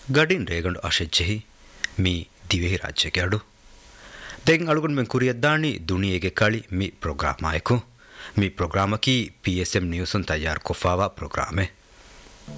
ಗಡಿನ್ ರೇಗಂಡು ಅಶೆಜ್ಜೆಹಿ me ದಿವೆಹಿ ರಾಜ್ಯಗೆ ಅಡು ದೆಂಗ್ ಅಳುಗುನ್ men ಕುರಿಯದ್ದಾಣಿ ದುನಿಯೆಗೆ ಕಳಿ me ಪ್ರೋಗ್ರಾಮಾಯಕು me ಪ್ರೋಗ್ರಾಮಕಿ PSM ನ್ಯೂಸುನ್ ತಯಾರ್ ಕೊಫಾವಾ ಪ್ರೋಗ್ರಾಮೆ